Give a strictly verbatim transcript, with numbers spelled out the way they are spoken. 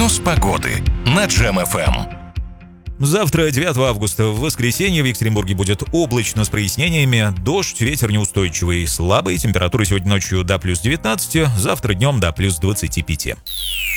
Прогноз погоды на Джем эф эм. Завтра, девятого августа, в воскресенье, в Екатеринбурге будет облачно с прояснениями, дождь, ветер неустойчивый, слабый, температура сегодня ночью до плюс девятнадцати, завтра днем до плюс двадцати пяти.